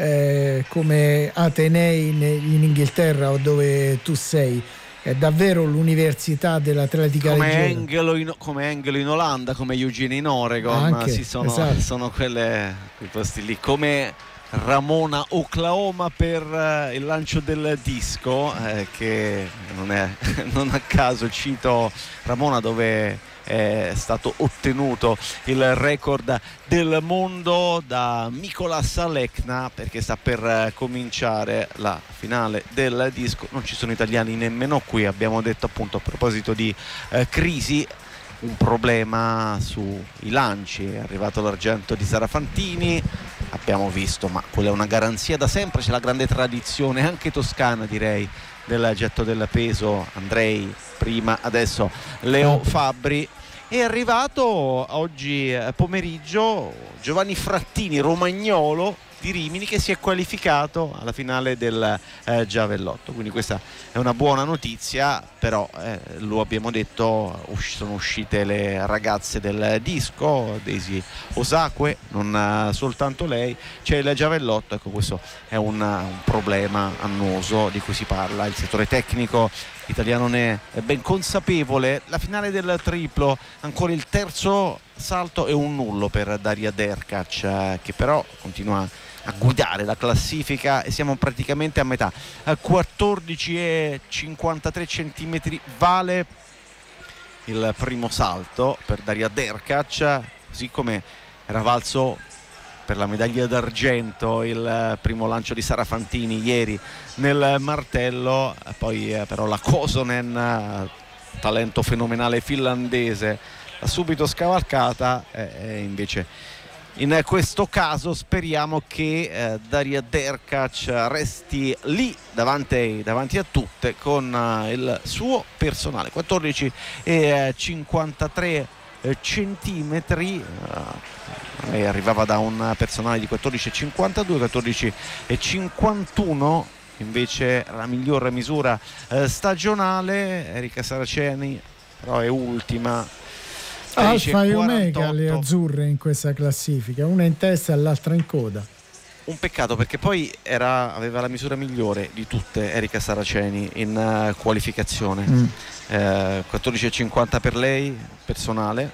come Atenei in Inghilterra o dove tu sei. È davvero l'università dell'atletica leggera. Come Engelo in Olanda, come Eugene in Oregon. Anche, sì, esatto. Sono quei posti lì. Come Ramona, Oklahoma, per il lancio del disco, che non a caso cito Ramona, dove è stato ottenuto il record del mondo da Mikolas Alekna, perché sta per cominciare la finale del disco. Non ci sono italiani nemmeno qui, abbiamo detto appunto a proposito di crisi, un problema sui lanci, è arrivato l'argento di Sarafantini, abbiamo visto, ma quella è una garanzia da sempre, c'è la grande tradizione anche toscana, direi, del getto del peso. Andrei prima, adesso Leo Fabbri. È arrivato oggi pomeriggio Giovanni Frattini, romagnolo di Rimini, che si è qualificato alla finale del giavellotto, quindi questa è una buona notizia. Però lo abbiamo detto, sono uscite le ragazze del disco, Daisy Osakwe, non soltanto lei, c'è il giavellotto. Ecco, questo è un problema annoso di cui si parla, il settore tecnico italiano ne è ben consapevole. La finale del triplo, ancora il terzo salto e un nullo per Daria Derkac, che però continua a guidare la classifica, e siamo praticamente a metà. 14,53 centimetri vale il primo salto per Daria Derkac, così come era valso per la medaglia d'argento il primo lancio di Sarafantini ieri nel martello. Poi però la Kosonen, talento fenomenale finlandese, l'ha subito scavalcata, e invece in questo caso speriamo che Daria Derkac resti lì davanti a tutte con il suo personale. 14,53 centimetri, lei arrivava da un personale di 14,52, 14,51 invece la miglior misura stagionale. Erika Saraceni però è ultima, Alfa e Omega le azzurre in questa classifica, una in testa e l'altra in coda. Un peccato, perché poi aveva la misura migliore di tutte Erika Saraceni in qualificazione. 14,50 per lei personale,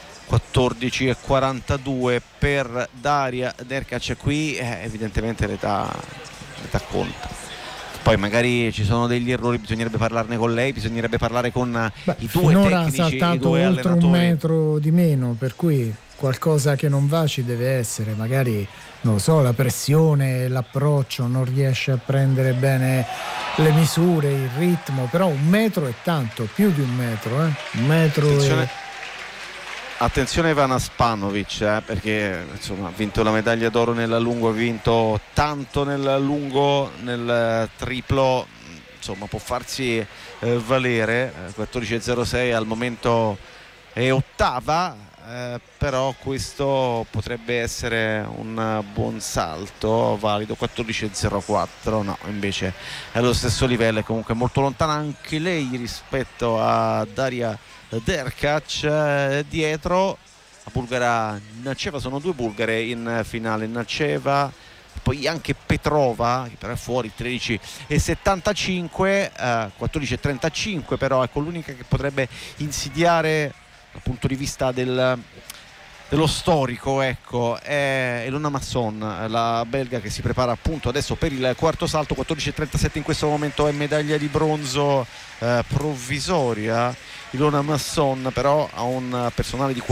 14,42 per Daria Derkac. Qui evidentemente l'età conta. Poi magari ci sono degli errori, bisognerebbe parlarne con lei, bisognerebbe parlare con i due tecnici, ha saltato i due oltre allenatori. un metro di meno, per cui qualcosa che non va ci deve essere. Magari, non lo so, la pressione, l'approccio, non riesce a prendere bene le misure, il ritmo. Però un metro è tanto, più di un metro, un metro. Attenzione Ivana Spanovic, perché insomma ha vinto la medaglia d'oro nel lungo, ha vinto tanto nel lungo, nel triplo, insomma può farsi valere. 14,06 al momento è ottava, però questo potrebbe essere un buon salto valido. 14.04, no, invece è allo stesso livello, è comunque molto lontana anche lei rispetto a Daria Derkac. Dietro la bulgara Naceva, sono due bulgare in finale, Naceva, poi anche Petrova, che però è fuori, 13.75, 14.35 però, ecco, l'unica che potrebbe insidiare dal punto di vista dello storico, ecco, è Ilona Masson, la belga, che si prepara appunto adesso per il quarto salto. 14.37 in questo momento, è medaglia di bronzo provvisoria. Ilona Masson però ha un personale di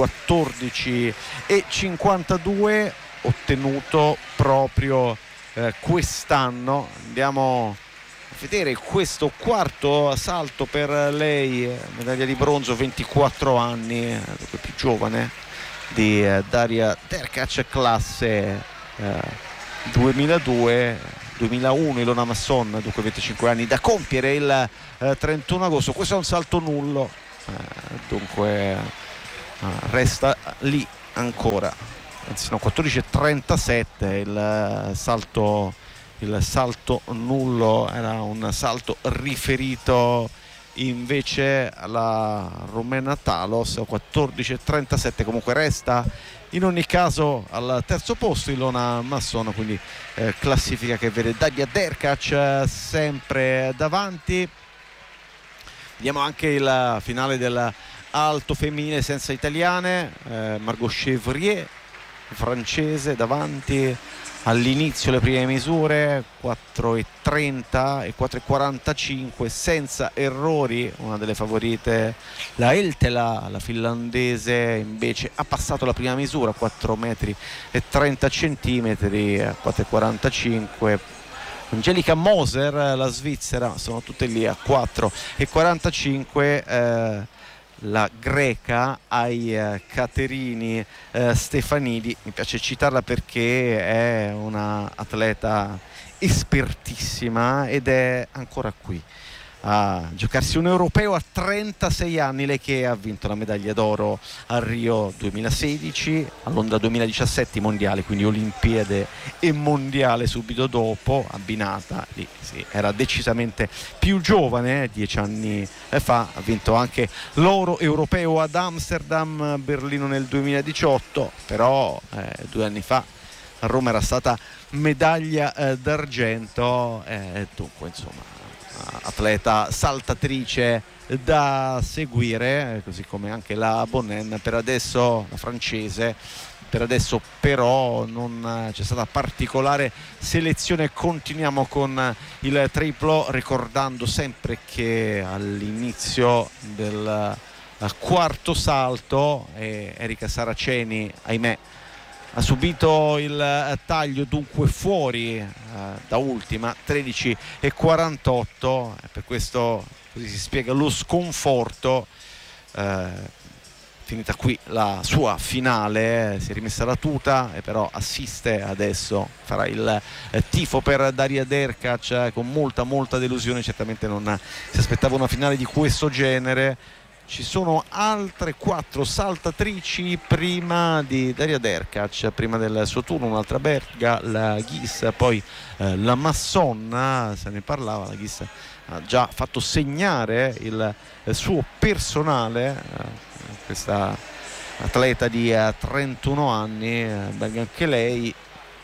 14.52 ottenuto proprio quest'anno. Andiamo a vedere questo quarto salto per lei, medaglia di bronzo, 24 anni, più giovane di Daria Derkac, classe 2002-2001. Ilona Masson, dunque 25 anni, da compiere il 31 agosto. Questo è un salto nullo, dunque resta lì ancora, anzi no, 14.37 il salto nullo, era un salto riferito invece alla rumena Talos. 14.37, comunque resta in ogni caso al terzo posto Ilona Masson, quindi classifica che vede Daria Derkac sempre davanti. Vediamo anche il finale dell'alto femminile senza italiane. Margot Chevrier, francese, davanti all'inizio le prime misure, 4.30 e 4.45 senza errori. Una delle favorite, la Eltela, la finlandese, invece ha passato la prima misura, 4 metri e 30 centimetri, 4.45. Angelica Moser, la svizzera, sono tutte lì a 4.45. La greca ai Caterini Stefanidi, mi piace citarla perché è una atleta espertissima ed è ancora qui a giocarsi un europeo a 36 anni. Lei che ha vinto la medaglia d'oro a Rio 2016, a Londra 2017 mondiale, quindi Olimpiadi e mondiale subito dopo, abbinata lì, sì, era decisamente più giovane, 10 anni fa. Ha vinto anche l'oro europeo ad Amsterdam, Berlino nel 2018, però 2 anni fa a Roma era stata medaglia d'argento, dunque insomma atleta saltatrice da seguire, così come anche la Bonnen. Per adesso, la francese, per adesso però non c'è stata particolare selezione. Continuiamo con il triplo, ricordando sempre che all'inizio del quarto salto Erika Saraceni, ahimè, ha subito il taglio, dunque fuori da ultima, 13.48. Per questo, così si spiega lo sconforto. Finita qui la sua finale, si è rimessa la tuta e però assiste adesso, farà il tifo per Daria Derkac con molta delusione. Certamente non si aspettava una finale di questo genere. Ci sono altre 4 saltatrici prima di Daria Derkac, prima del suo turno, un'altra belga, la Ghis, poi la Masson, se ne parlava. La Ghis ha già fatto segnare il suo personale, questa atleta di 31 anni, belga anche lei.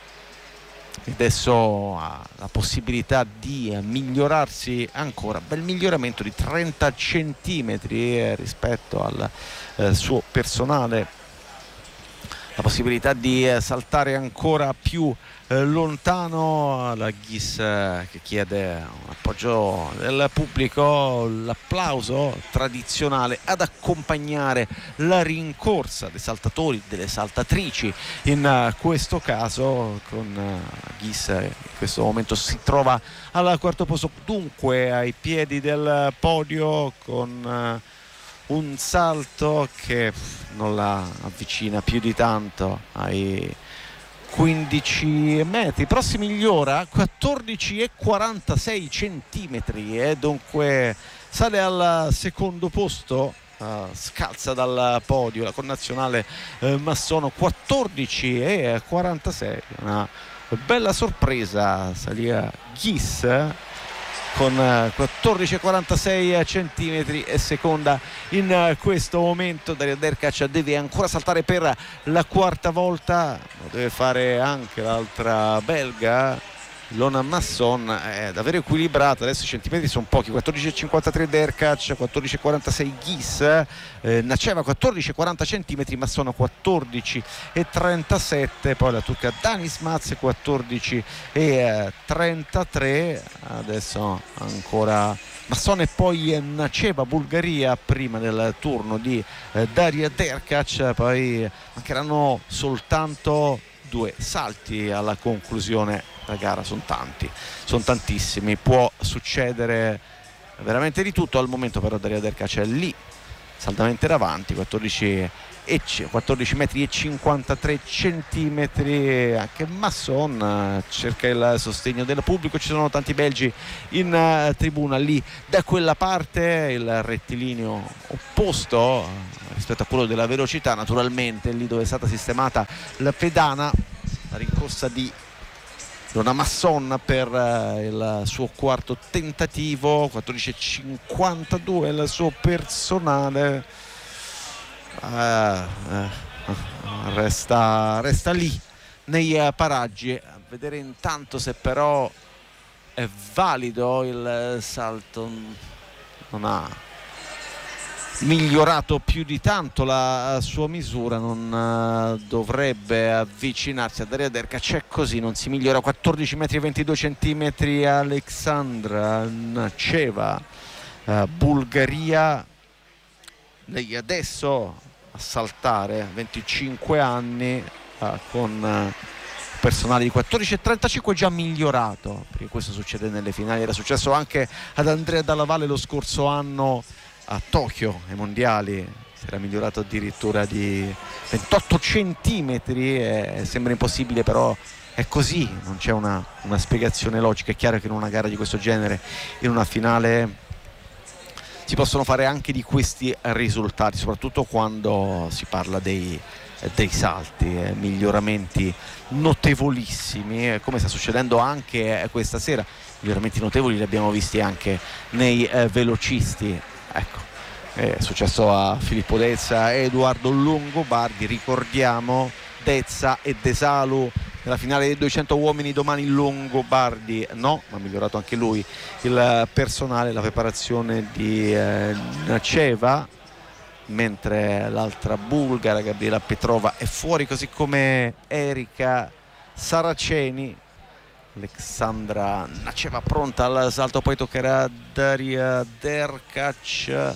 Adesso ha la possibilità di migliorarsi ancora, bel miglioramento di 30 centimetri rispetto al suo personale, la possibilità di saltare ancora più lontano. La Ghis che chiede un appoggio del pubblico, l'applauso tradizionale ad accompagnare la rincorsa dei saltatori, delle saltatrici. In questo caso con Ghis in questo momento si trova al quarto posto, dunque ai piedi del podio, con un salto che non la avvicina più di tanto ai 15 metri. Prossimi migliora, 14,46 centimetri, e dunque sale al secondo posto scalza dal podio la connazionale Masson, 14,46, una bella sorpresa. Salia Ghis con 14,46 centimetri e seconda in questo momento. Daria Derkac deve ancora saltare per la quarta volta, lo deve fare anche l'altra belga Ilona Masson. È davvero equilibrata, adesso i centimetri sono pochi, 14,53 Derkac, 14,46 Ghis, Naceva 14,40 centimetri, Masson 14,37, poi la turca Danis Maz 14,33, adesso ancora Masson e poi Naceva, Bulgaria, prima del turno di Daria Derkac. Poi mancheranno soltanto 2 salti alla conclusione. La gara sono tantissimi, può succedere veramente di tutto. Al momento però Daria Derkac è lì saldamente davanti, 14 metri e 53 centimetri. Anche Masson cerca il sostegno del pubblico, ci sono tanti belgi in tribuna lì da quella parte, il rettilineo opposto rispetto a quello della velocità, naturalmente lì dove è stata sistemata la pedana. La rincorsa di Ilona Masson per il suo quarto tentativo, 14,52 il suo personale. Resta lì nei paraggi, a vedere intanto se però è valido il salto. Non ha migliorato più di tanto la sua misura, non dovrebbe avvicinarsi a Daria Derkac. C'è così, non si migliora. 14 metri e 22 centimetri Alexandra Naceva, Bulgaria. Lei adesso a saltare, 25 anni, con personale di 14,35, già migliorato, perché questo succede nelle finali. Era successo anche ad Andrea Dalla Valle lo scorso anno a Tokyo, ai mondiali, si era migliorato addirittura di 28 centimetri. Sembra impossibile, però è così, non c'è una spiegazione logica. È chiaro che in una gara di questo genere, in una finale, si possono fare anche di questi risultati, soprattutto quando si parla dei salti, miglioramenti notevolissimi, come sta succedendo anche questa sera. Miglioramenti notevoli li abbiamo visti anche nei velocisti. Ecco, è successo a Filippo Dezza e Edoardo Longobardi. Ricordiamo Dezza e Desalu nella finale dei 200 uomini domani. Longobardi no, ma ha migliorato anche lui il personale, la preparazione di Naceva, mentre l'altra bulgara Gabriela Petrova è fuori, così come Erika Saraceni. Alexandra Naceva pronta al salto, poi toccherà Daria Derkac,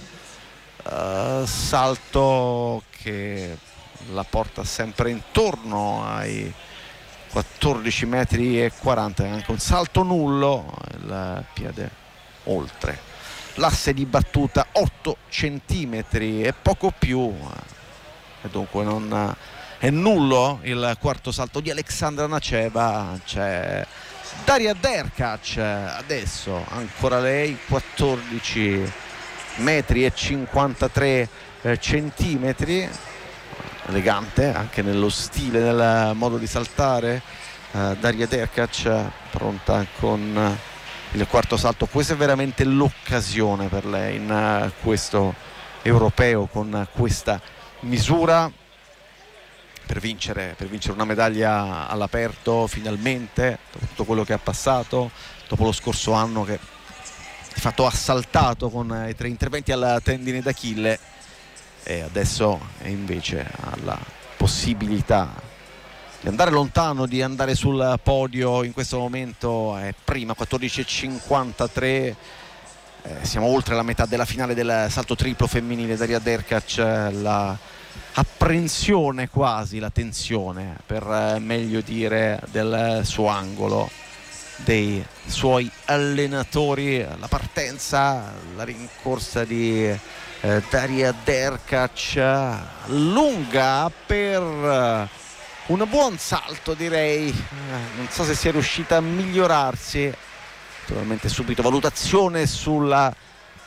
salto che la porta sempre intorno ai 14 metri e 40, anche un salto nullo, il piede oltre l'asse di battuta, 8 centimetri e poco più, e dunque non è nullo il quarto salto di Alexandra Naceva. C'è Daria Derkac adesso, ancora lei, 14 metri e 53 centimetri, elegante anche nello stile, nel modo di saltare. Daria Derkac pronta con il quarto salto. Questa è veramente l'occasione per lei in questo europeo, con questa misura, per vincere una medaglia all'aperto finalmente, dopo tutto quello che ha passato, dopo lo scorso anno che di fatto ha saltato con i 3 interventi al tendine d'Achille, e adesso invece ha la possibilità di andare lontano, di andare sul podio. In questo momento è prima, 14,53, siamo oltre la metà della finale del salto triplo femminile. Daria Derkac, la apprensione, quasi la tensione, per meglio dire, del suo angolo, dei suoi allenatori. La partenza, la rincorsa di Daria Derkac, lunga per un buon salto, direi. Non so se sia riuscita a migliorarsi. Naturalmente subito valutazione sulla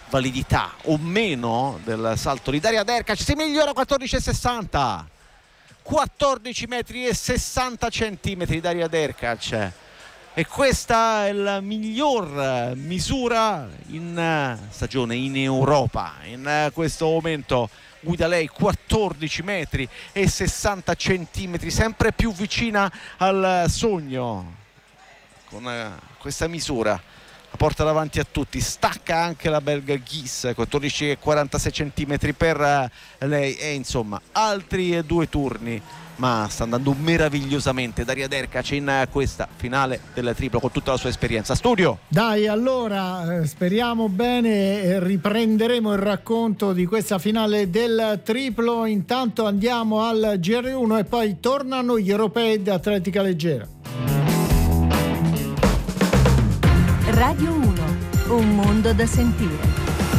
validità o meno del salto di Daria Derkac. Si migliora 14,60, 14 metri e 60 centimetri Daria Derkac, e questa è la miglior misura in stagione in Europa. In questo momento guida lei 14 metri e 60 centimetri, sempre più vicina al sogno con questa misura. La porta davanti a tutti, stacca anche la belga Ghiss, 14,46 centimetri per lei, e insomma altri 2 turni, ma sta andando meravigliosamente Daria Derkac in questa finale del triplo con tutta la sua esperienza. Studio. Dai, allora speriamo bene e riprenderemo il racconto di questa finale del triplo. Intanto andiamo al GR1 e poi tornano gli europei di atletica leggera. Radio 1, un mondo da sentire.